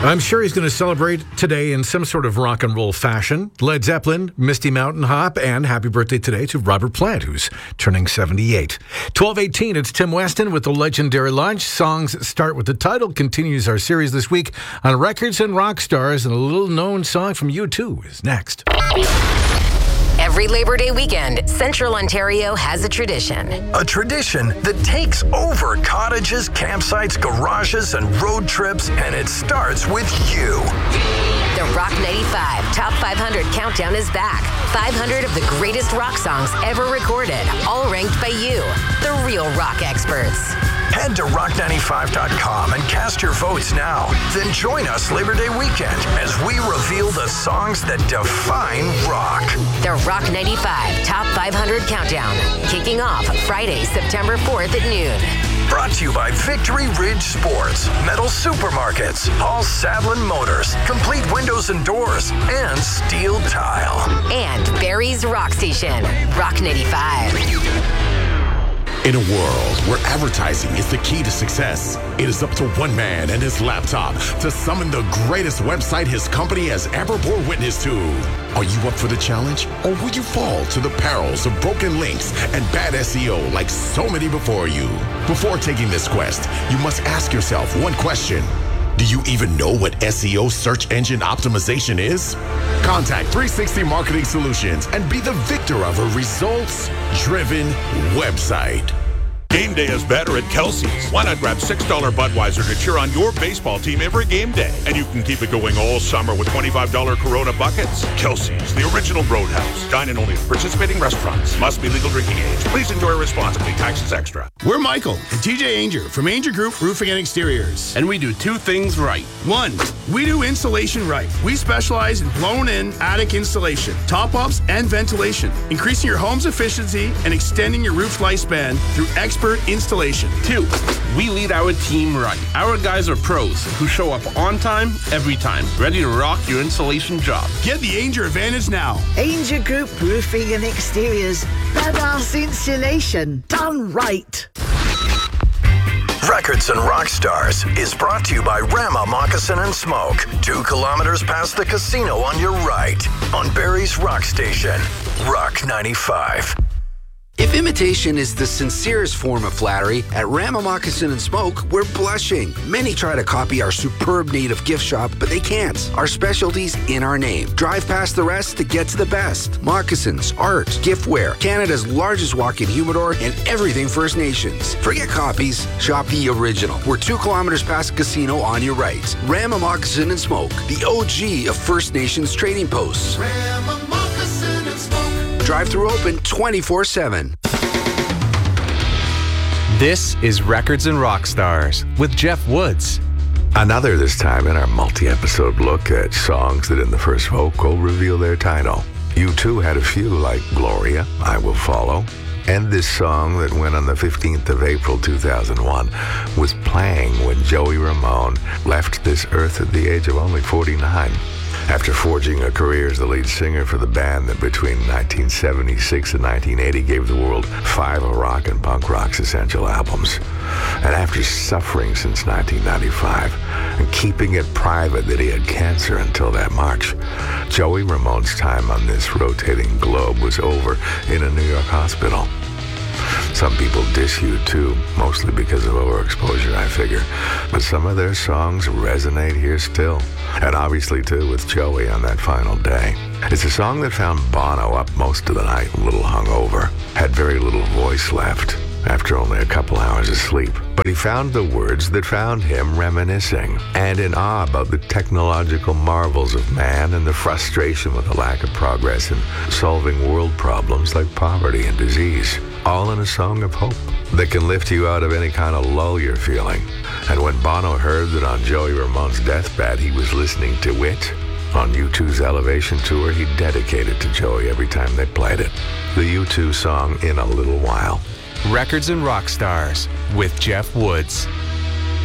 I'm sure he's going to celebrate today in some sort of rock and roll fashion. Led Zeppelin, Misty Mountain Hop, and happy birthday today to Robert Plant, who's turning 78. 12:18, it's Tim Weston with the legendary lunch. Songs start with the title continues our series this week on Records and Rock Stars, and a little-known song from U2 is next. Every Labor Day weekend, Central Ontario has a tradition. A tradition that takes over cottages, campsites, garages, and road trips, and it starts with you. The Rock 95 Top 500 Countdown is back. 500 of the greatest rock songs ever recorded, all ranked by you, the real rock experts. Head to rock95.com and cast your votes now. Then join us Labor Day weekend as we reveal the songs that define rock. The Rock 95 Top 500 Countdown, kicking off Friday, September 4th at noon. Brought to you by Victory Ridge Sports, Metal Supermarkets, Paul Sadlin Motors, Complete Windows and Doors, and Steel Tile. And Barrie's Rock Station, Rock 95. In a world where advertising is the key to success, it is up to one man and his laptop to summon the greatest website his company has ever bore witness to. Are you up for the challenge? Or will you fall to the perils of broken links and bad SEO like so many before you? Before taking this quest, you must ask yourself one question. Do you even know what SEO search engine optimization is? Contact 360 Marketing Solutions and be the victor of a results-driven website. Game day is better at Kelsey's. Why not grab $6 Budweiser to cheer on your baseball team every game day? And you can keep it going all summer with $25 Corona buckets. Kelsey's, the original Roadhouse. Dine in only at participating restaurants. Must be legal drinking age. Please enjoy responsibly. Taxes extra. We're Michael and TJ Ainger from Ainger Group Roofing and Exteriors. And we do two things right. One, we do insulation right. We specialize in blown-in attic insulation, top-ups, and ventilation, increasing your home's efficiency and extending your roof lifespan through expert installation. Two, we lead our team right. Our guys are pros who show up on time, every time, ready to rock your installation job. Get the Ainger advantage now. Ainger Group Roofing and Exteriors. Badass insulation done right. Records and Rock Stars is brought to you by Rama Moccasin and Smoke, 2 kilometers past the casino on your right, on Barrie's Rock Station, Rock 95. If imitation is the sincerest form of flattery, at Rama Moccasin and Smoke, we're blushing. Many try to copy our superb native gift shop, but they can't. Our specialty's in our name. Drive past the rest to get to the best. Moccasins, art, giftware, Canada's largest walk-in humidor, and everything First Nations. Forget copies, shop the original. We're 2 kilometers past the casino on your right. Rama Moccasin and Smoke, the OG of First Nations trading posts. Rama Moccasin and Smoke. Drive-through open 24/7. This is Records and Rock Stars with Jeff Woods. Another this time in our multi-episode look at songs that in the first vocal reveal their title. U2 had a few like Gloria, I Will Follow, and this song that went on the 15th of April 2001 was playing when Joey Ramone left this earth at the age of only 49. After forging a career as the lead singer for the band that between 1976 and 1980 gave the world 5 of rock and punk rock's essential albums. And after suffering since 1995 and keeping it private that he had cancer until that March, Joey Ramone's time on this rotating globe was over in a New York hospital. Some people diss U2, mostly because of overexposure, I figure. But some of their songs resonate here still. And obviously, too, with Joey on that final day. It's a song that found Bono up most of the night, a little hungover. Had very little voice left after only a couple hours of sleep. But he found the words that found him reminiscing and in awe about the technological marvels of man and the frustration with the lack of progress in solving world problems like poverty and disease. All in a song of hope that can lift you out of any kind of lull you're feeling. And when Bono heard that on Joey Ramone's deathbed he was listening to it, on U2's Elevation tour, he dedicated to Joey every time they played it. The U2 song, In a Little While. Records and Rock Stars with Jeff Woods.